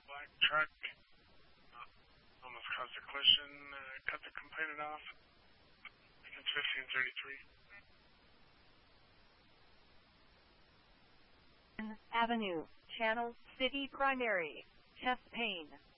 black truck. Almost caused a collision. Cut the complainant off. It's 1533. Avenue, Channel City Primary, chest pain.